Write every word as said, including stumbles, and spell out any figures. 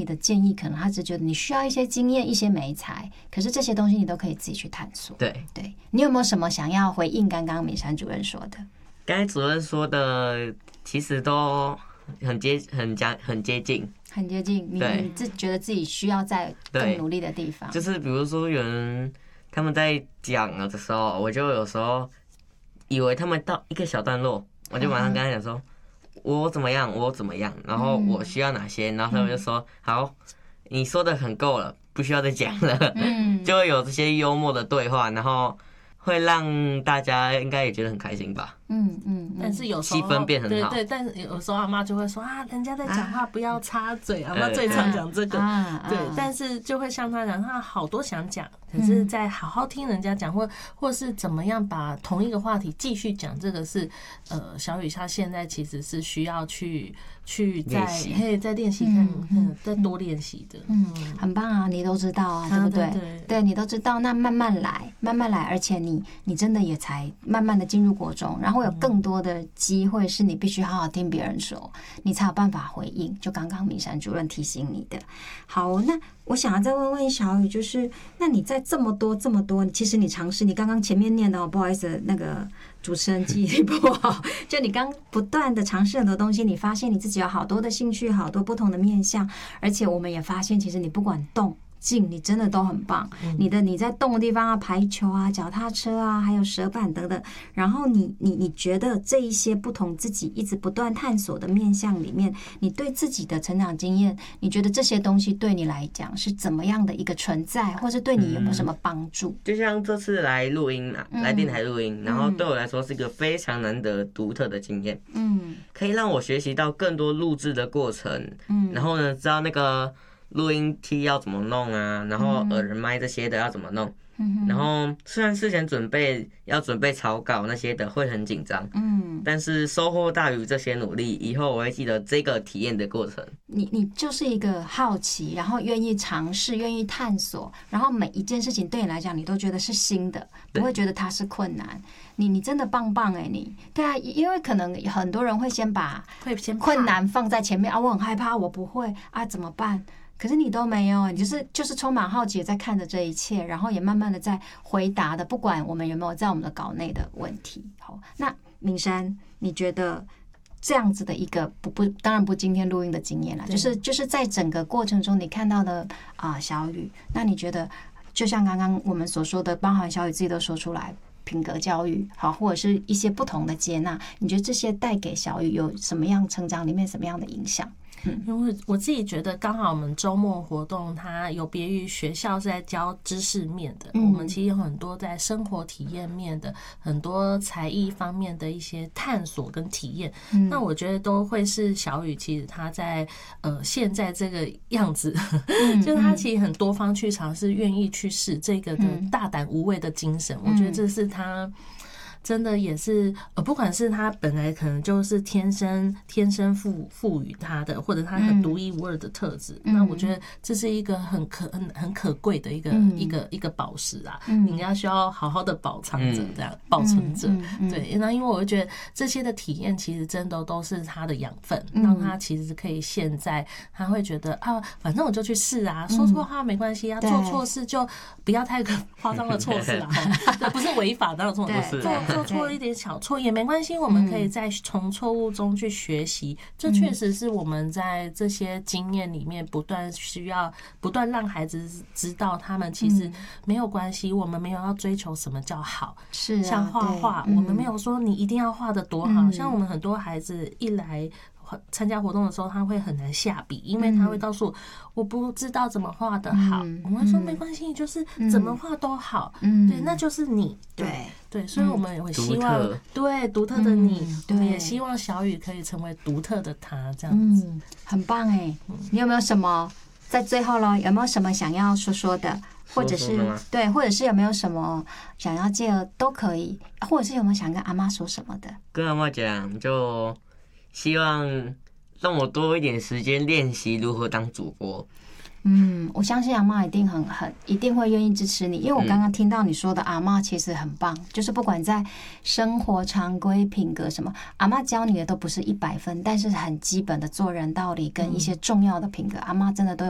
你的建议，可能他只觉得你需要一些经验、一些媒材，可是这些东西你都可以自己去探索。 对对，你有没有什么想要回应刚刚敏珊主任说的？ 刚才主任说的其实都很接很加很接近， 很接近。你你自觉得自己需要在更努力的地方， 就是比如说有人他们在讲的时候，我就有时候以为他们到一个小段落，我就马上跟他讲说。Uh-huh. 我怎么样，我怎么样，然后我需要哪些，然后他们就说好，你说的很够了，不需要再讲了，就会有这些幽默的对话，然后会让大家应该也觉得很开心吧。 嗯嗯， 但是有时候气氛变很好， 对对，但是有时候阿妈就会说啊，人家在讲话不要插嘴，阿妈最常讲这个，对，但是就会像他讲，他好多想讲，可是在好好听人家讲，或或是怎么样把同一个话题继续讲，这个是呃小雨她现在其实是需要去去在嘿在练习看，嗯，再多练习的， 嗯，很棒啊，你都知道啊，对不对？对，你都知道，那慢慢来，慢慢来，而且你你真的也才慢慢的进入国中，然后。会有更多的机会是你必须好好听别人说，你才有办法回应。就刚刚敏珊主任提醒你的。好，那我想要再问问小雨，就是那你在这么多这么多，其实你尝试，你刚刚前面念的，不好意思，那个主持人记忆力不好，就你刚不断的尝试很多东西，你发现你自己有好多的兴趣，好多不同的面向，而且我们也发现，其实你不管动。你真的都很棒，你的你在动的地方啊，排球啊、脚踏车啊，还有蛇板等等。然后你你你觉得这一些不同自己一直不断探索的面向里面，你对自己的成长经验，你觉得这些东西对你来讲是怎么样的一个存在，或是对你有没有什么帮助？ 嗯、就像这次来录音啊，来电台录音，然后对我来说是一个非常难得独特的经验，嗯，可以让我学习到更多录制的过程，嗯，然后呢，知道那个。录音机要怎么弄啊？然后耳麦这些的要怎么弄？嗯、然后虽然事前准备要准备草稿那些的会很紧张，嗯，但是收获大于这些努力。以后我会记得这个体验的过程。 你你就是一个好奇，然后愿意尝试，愿意探索，然后每一件事情对你来讲，你都觉得是新的，不会觉得它是困难。你你真的棒棒哎、欸！你对啊，因为可能很多人会先把困难放在前面啊，我很害怕，我不会啊，怎么办？可是你都没有，你就是就是充满好奇在看着这一切，然后也慢慢的在回答的，不管我们有没有在我们的稿内的问题。好，那敏珊，你觉得这样子的一个不不，当然不今天录音的经验啦，就是就是在整个过程中你看到的啊、呃、小雨，那你觉得就像刚刚我们所说的，包含小雨自己都说出来，品格教育好，或者是一些不同的接纳，你觉得这些带给小雨有什么样成长里面什么样的影响？ 因为我自己觉得，刚好我们周末活动它有别于学校是在教知识面的，我们其实有很多在生活体验面的，很多才艺方面的一些探索跟体验。那我觉得都会是小雨，其实他在呃现在这个样子，就是他其实很多方去尝试，愿意去试这个的大胆无畏的精神，我觉得这是他。真的也是，呃，不管是他本来可能就是天生天生赋赋予他的，或者他很独一无二的特质，嗯、那我觉得这是一个很可很很可贵的一个、嗯、一个一个宝石啊，嗯、你要需要好好的保藏着，这样、嗯、保存着。嗯嗯、对，那因为我会觉得这些的体验其实真的都是他的养分，嗯、让他其实可以现在他会觉得啊，反正我就去试啊，说错话没关系啊，做错事就不要太夸张的错事啦，对，不是违法当然错，做做错一点小错也没关系，我们可以再从错误中去学习。这确实是我们在这些经验里面不断需要不断让孩子知道，他们其实没有关系，我们没有要追求什么叫好， 是像画画，我们没有说你一定要画得多好，像我们很多孩子一来参加活动的时候，他会很难下笔，因为他会告诉我我不知道怎么画得好。我们会说没关系，就是怎么画都好，对，那就是你，对对，所以我们也会希望对独特的你，我们也希望小雨可以成为独特的他，这样子很棒哎。你有没有什么在最后咯？有没有什么想要说说的？或者是对，或者是有没有什么想要借都可以，或者是有没有想跟阿妈说什么的？ 跟阿妈讲就。希望让我多一点时间练习如何当主播。 嗯，我相信阿嬷一定很很一定会愿意支持你，因为我刚刚听到你说的阿嬷其实很棒，就是不管在生活常规品格什么，阿嬷教你的都不是一百分，但是很基本的做人道理跟一些重要的品格，阿嬷真的都有